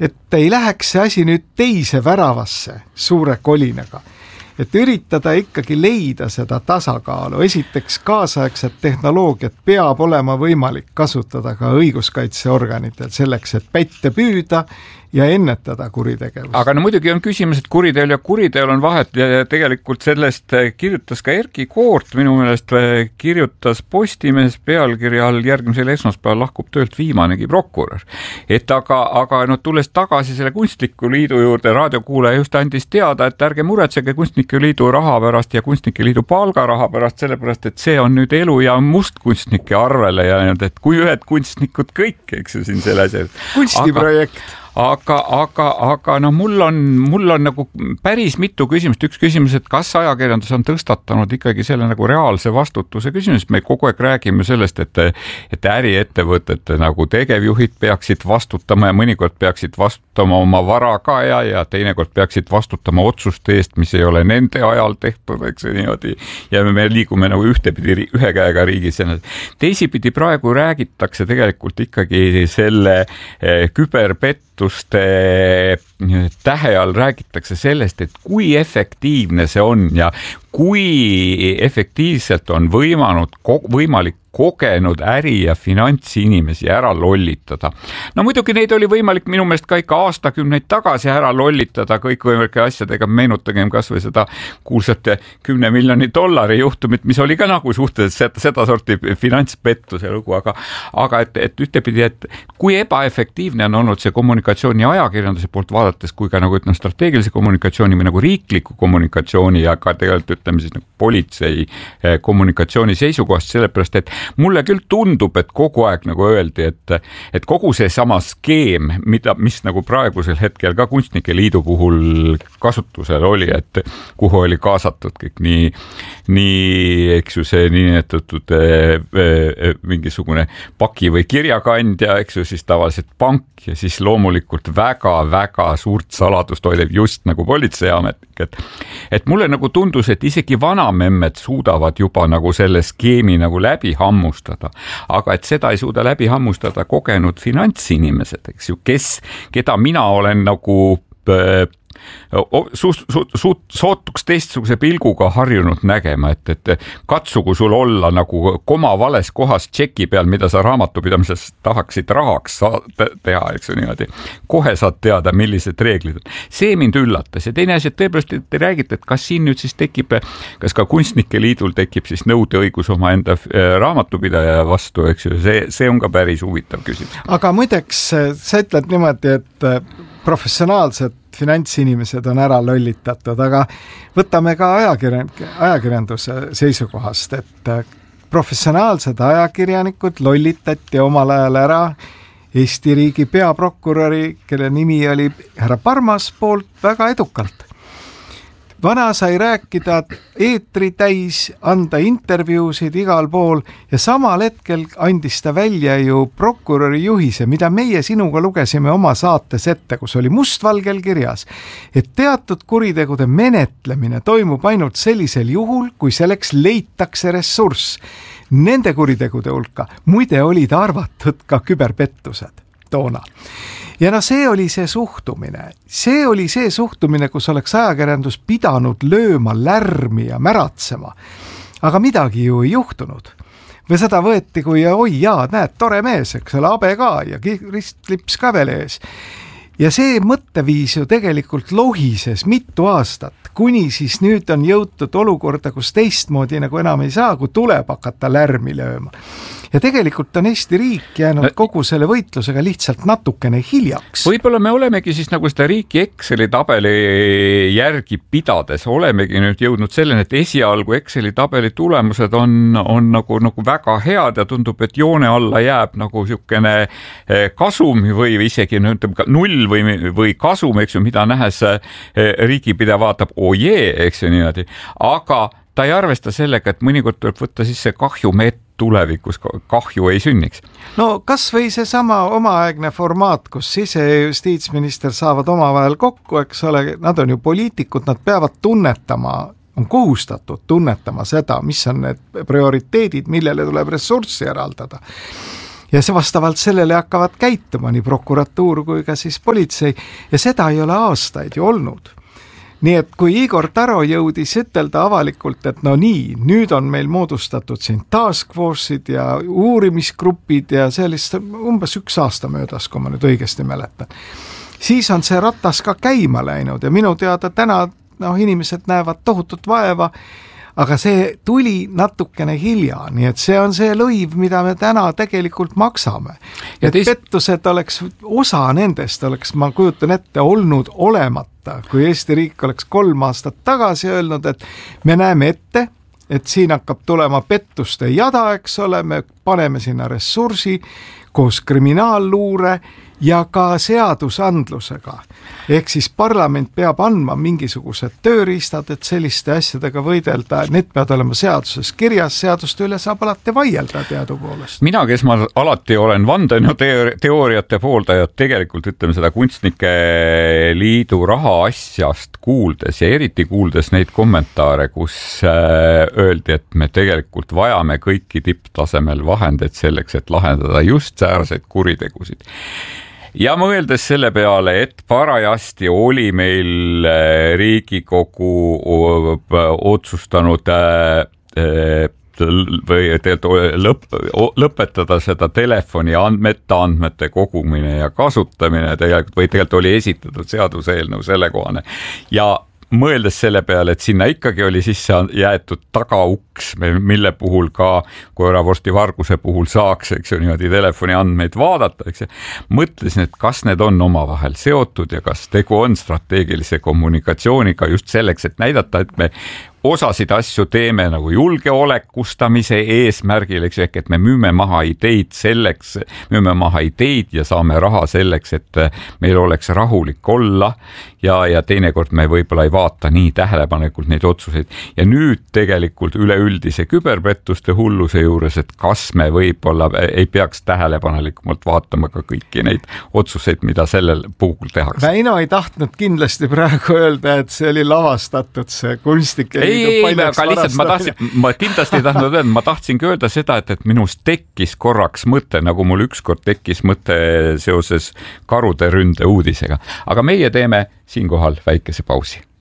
et ei läheks see asi nüüd teise väravasse suure kolinaga. Et üritada ikkagi leida seda tasakaalu. Esiteks kaasaegset tehnoloogiat peab olema võimalik kasutada ka õiguskaitseorganitel selleks, et pätte püüda ja ennetada kuritegevust. Aga no muidugi on küsimus, et kuriteol ja kuriteol on vahet ja tegelikult sellest kirjutas ka Erki Koort, minu meelest kirjutas Postimehes pealkirja all järgmisel esmaspäeval lahkub töölt viimanegi prokurör. Et aga no tulles tagasi selle Kunstniku Liidu juurde, raadiokuulaja just andis teada, et ärge muretsege Kunstniku Liidu raha pärast ja Kunstnike Liidu palgaraha pärast, sellepärast, et see on nüüd elu ja mustkunstnike arvele ja et kui ühed kunstnikud kõik, eks ju siin selles. Kunstiprojekt. Aga no mul on nagu päris mitu küsimust. Üks küsimus, et kas ajakirjandus on tõstatanud ikkagi selle nagu reaalse vastutuse küsimus. Me kogu aeg räägime sellest, et äriettevõtete nagu tegevjuhid peaksid vastutama ja mõnikord peaksid vastutama oma varaga ja teinekord peaksid vastutama otsuste eest, mis ei ole nende ajal tehtud, eks niimoodi. Ja me liigume nagu ühtepidi ühe käega riigis. Teisipidi praegu räägitakse tegelikult ikkagi selle küberpettuste tähe all räägitakse sellest, et kui efektiivne see on ja kui efektiivselt on võimalik kogenud äri- ja finantsinimesi ära lollitada. No muidugi neid oli võimalik minu meelest ka ikka aastakümneid tagasi ära lollitada kõikvõimalike asjadega, meenutagem kas või seda kuulsate $10 miljoni juhtumit, mis oli ka nagu suhteliselt seda sorti finantspettuse lugu, aga et ühtepidi, et kui ebaefektiivne on olnud see kommunikatsiooni ajakirjanduse poolt vaadates, kui ka nagu ütleme strateegilise kommunikatsiooni või nagu riikliku kommunikatsiooni ja ka tegelikult ütleme siis nagu politsei kommunikatsiooni seisukohast, sellepärast, et mulle küll tundub, et kogu aeg nagu öeldi, et kogu see sama skeem, mis nagu praegusel hetkel ka Kunstnike Liidu puhul kasutusel oli, et kuhu oli kaasatud kõik nii eks ju see niinetatud mingisugune paki või kirjakandja, eks ju siis tavaliselt pank ja siis loomulikult väga-väga suurt saladust hoidev just nagu politseiametnik, et mulle nagu tundus, et isegi vanamemmed suudavad juba nagu selle skeemi nagu läbi hammustada, aga et seda ei suuda läbi hammustada kogenud finantsinimesed, eks ju, keda mina olen nagu sootuks teistsuguse pilguga harjunud nägema, et katsugu sul olla nagu koma vales kohas tšeki peal, mida sa raamatupidamises tahaksid rahaks teha, eks ju niimoodi. Kohe saad teada, millised reeglid on. See mind üllatas ja teine asi, et tõepoolest te räägite, et kas siin nüüd siis tekib, kas ka Kunstnike Liidul tekib siis nõudeõigus oma enda raamatupidaja vastu, eks ju, see on ka päris huvitav küsimus. Aga muideks, sa ütled niimoodi, et professionaalsed finantsinimesed on ära lollitatud, aga võtame ka ajakirjanduse seisukohast, et professionaalsed ajakirjanikud lollitati omal ajal ära Eesti riigi peaprokuröri, kelle nimi oli härra Parmas poolt väga edukalt. Vana sai rääkida eetri täis, anda intervjuusid igal pool ja samal hetkel andis ta välja ju prokuröri juhise, mida meie sinuga lugesime oma saates ette, kus oli mustvalgel kirjas, et teatud kuritegude menetlemine toimub ainult sellisel juhul, kui selleks leitakse ressurss. Nende kuritegude hulka muide olid arvatud ka küberpettused toona. Ja see oli see suhtumine. See oli see suhtumine, kus oleks ajakirjandus pidanud lööma lärmi ja märatsema. Aga midagi ju ei juhtunud. Või seda võeti kui, oi jaa, näed, tore mees, eks ole, abe ka ja ristlips ka veel ees. Ja see mõtteviis ju tegelikult lohises mitu aastat, kuni siis nüüd on jõutud olukorda, kus teistmoodi nagu enam ei saa, kui tuleb hakata lärmi lööma. Ja tegelikult on Eesti riik jäänud kogu selle võitlusega lihtsalt natukene hiljaks. Võib-olla me olemegi siis nagu seda riiki Exceli tabeli järgi pidades, olemegi nüüd jõudnud selleni, et esialgu Exceli tabeli tulemused on nagu väga head ja tundub, et joone alla jääb nagu niisugune kasum või isegi null või kasum, eks ju, mida nähes riigipidaja vaatab, eks ju niimoodi, aga ta ei arvesta sellega, et mõnikord tuleb võtta sisse kahjum, et tulevikus kahju ei sünniks. No kas või see sama omaaegne formaat, kus sise- ja justiitsminister saavad omavahel kokku, eks ole, nad on ju poliitikud, nad peavad tunnetama, on kohustatud tunnetama seda, mis on need prioriteedid, millele tuleb ressurssi eraldada. ja see vastavalt sellele hakkavad käituma nii prokuratuur kui ka siis politsei ja seda ei ole aastaid ju olnud. Nii et kui Igor Taro jõudis ütelda avalikult, et no nii, nüüd on meil moodustatud siin task force'id ja uurimisgrupid ja sellist umbes 1 aasta möödas, kui ma nüüd õigesti mäletan, siis on see ratas ka käima läinud ja minu teada täna inimesed näevad tohutut vaeva, aga see tuli natukene hilja, nii et see on see lõiv, mida me täna tegelikult maksame. Et pettused oleks, osa nendest oleks, ma kujutan ette, olnud olemata, kui Eesti riik oleks 3 aastat tagasi öelnud, et me näeme ette, et siin hakkab tulema pettuste jada, eks ole, me paneme sinna ressursi koos kriminaalluure ja ka seadusandlusega. Ehk siis parlament peab andma mingisugused tööriistad, et selliste asjadega võidelda, need peavad olema seaduses kirjas, seaduste üle saab alati vaielda teadupoolest. Mina, kes ma alati olen vandenõuteooriate pooldajad, tegelikult ütleme seda kunstnike liidu raha asjast kuuldes ja eriti kuuldes neid kommentaare, kus öeldi, et me tegelikult vajame kõiki tipptasemel vahendeid selleks, et lahendada just säärseid kuritegusid. Ja mõeldes selle peale, et parajasti oli meil Riigikogu otsustanud või lõpetada seda telefoni metaandmete kogumine ja kasutamine tegelikult oli esitatud seaduseelnõu sellekohane ja mõeldes selle peale, et sinna ikkagi oli sisse jäetud tagauks, mille puhul ka koeravorsti varguse puhul saaks, eks ju, niimoodi telefoni andmeid vaadata, eks ju, mõtlesin, et kas need on omavahel seotud ja kas tegu on strateegilise kommunikatsiooniga just selleks, et näidata, et me osasid asju teeme nagu julgeolekustamise eesmärgil, eks, ehk et me müüme maha ideid ja saame raha selleks, et meil oleks rahulik olla ja teinekord me võib-olla ei vaata nii tähelepanelikult neid otsuseid. Ja nüüd tegelikult üleüldise küberpettuste hulluse juures, et kas me võib-olla ei peaks tähelepanelikumalt vaatama ka kõiki neid otsuseid, mida sellel puhul tehakse. Väino ei tahtnud kindlasti praegu öelda, et see oli lavastatud, see kunstnike aga lihtsalt ma kindlasti ei tahtnud öelda, ma tahtsingi öelda seda, et minust tekkis korraks mõte, nagu mul ükskord tekkis mõte seoses karude ründe uudisega. Aga meie teeme siinkohal väikese pausi.